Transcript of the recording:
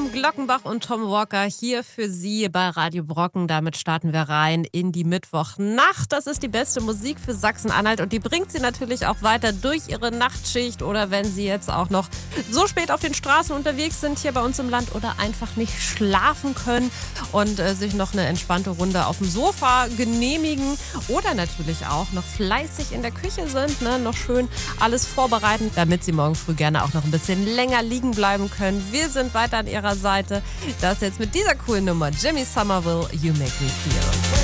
Tom Glockenbach und Tom Walker hier für Sie bei Radio Brocken. Damit starten wir rein in die Mittwochnacht. Das ist die beste Musik für Sachsen-Anhalt und die bringt Sie natürlich auch weiter durch Ihre Nachtschicht oder wenn Sie jetzt auch noch so spät auf den Straßen unterwegs sind hier bei uns im Land oder einfach nicht schlafen können und sich noch eine entspannte Runde auf dem Sofa genehmigen oder natürlich auch noch fleißig in der Küche sind, ne? Noch schön alles vorbereiten, damit Sie morgen früh gerne auch noch ein bisschen länger liegen bleiben können. Wir sind weiter an Ihrer Seite. Das jetzt mit dieser coolen Nummer. Jimmy Somerville, You Make Me Feel.